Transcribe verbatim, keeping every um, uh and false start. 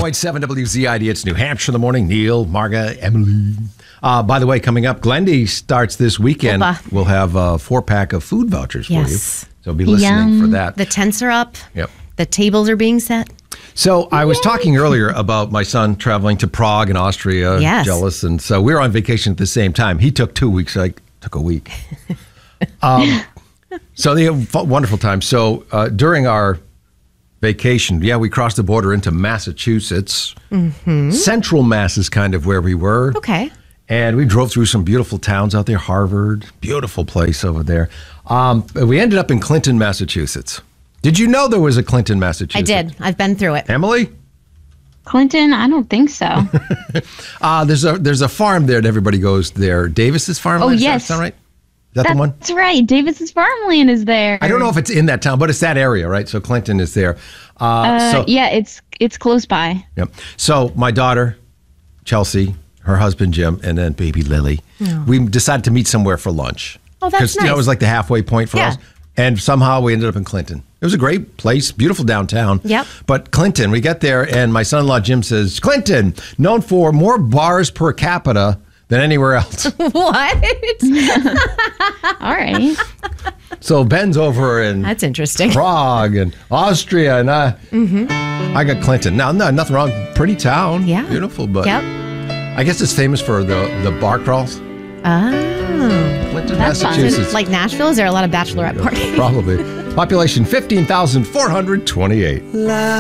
point seven W Z I D. It's New Hampshire in the morning. Neil, Marga, Emily. Uh, by the way, coming up, Glendy starts this weekend. Opa. We'll have a four-pack of food vouchers Yes. for you. So be listening Yum. for that. The tents are up. Yep. The tables are being set. So I was talking earlier about my son traveling to Prague and Austria. Yes. Jealous. And so we were on vacation at the same time. He took two weeks. I took a week. um, so they had a wonderful time. So uh, during our vacation, yeah, we crossed the border into Massachusetts. Mm-hmm. Central Mass is kind of where we were. Okay. And we drove through some beautiful towns out there. Harvard, beautiful place over there. Um, we ended up in Clinton, Massachusetts. Did you know there was a Clinton, Massachusetts? I did. I've been through it. Emily? Clinton, I don't think so. Uh, there's a there's a farm there that everybody goes there. Davis's farm. Oh, is yes. That, is that right? Is that the one? That's right. Davis's farmland is there. I don't know if it's in that town, but it's that area, right? So Clinton is there. Uh, Uh, so yeah, it's it's close by. Yep. So my daughter, Chelsea, her husband Jim, and then baby Lily, we decided to meet somewhere for lunch. Oh, that's you know, nice. it was like the halfway point for Yeah. us. And somehow we ended up in Clinton. It was a great place, beautiful downtown. Yep. But Clinton, we get there, and my son-in-law Jim says, Clinton, known for more bars per capita than anywhere else. What? All right. So Ben's over in That's interesting. Prague and Austria, and I, I got Clinton. Now, no, nothing wrong. Pretty town. Yeah. Beautiful, but Yep. I guess it's famous for the, the bar crawls. Oh. Clinton, That's fun. Massachusetts. Like Nashville? Is there a lot of bachelorette parties? Probably. Population fifteen thousand four hundred twenty-eight.